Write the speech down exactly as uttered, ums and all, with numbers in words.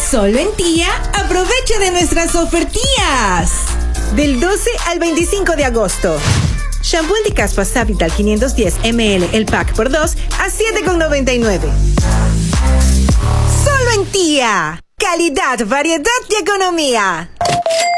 Solo en Tía, aprovecha de nuestras ofertías. Del doce al veinticinco de agosto. Shampoo Anticaspa Savital quinientos diez mililitros el pack por dos a siete con noventa y nueve. Solo en Tía. Calidad, variedad y economía.